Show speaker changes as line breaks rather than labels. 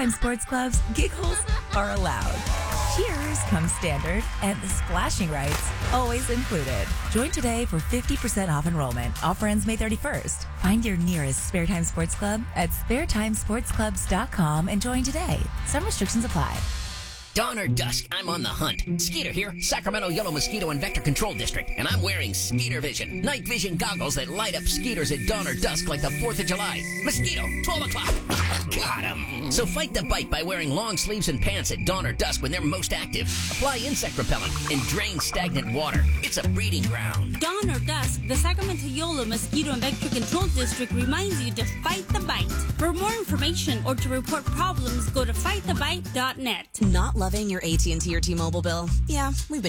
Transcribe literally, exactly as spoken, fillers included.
Time Sports Club's giggles are allowed. Cheers comes standard, and the splashing rights always included. Join today for fifty percent off enrollment. Offer ends May thirty-first. Find your nearest Spare Time Sports Club at spare time sports clubs dot com and join today. Some restrictions apply.
Dawn or dusk, I'm on the hunt. Skeeter here, Sacramento Yellow Mosquito and Vector Control District, and I'm wearing Skeeter Vision, night vision goggles that light up skeeters at dawn or dusk like the fourth of July. Mosquito, twelve o'clock. Got him. So fight the bite by wearing long sleeves and pants at dawn or dusk when they're most active. Apply insect repellent and drain stagnant water. It's a breeding ground.
Dawn or dusk, the Sacramento Yolo Mosquito and Vector Control District reminds you to fight the bite. For more information or to report problems, go to fight the bite dot net.
Not loving your A T and T or T-Mobile bill? Yeah, we've been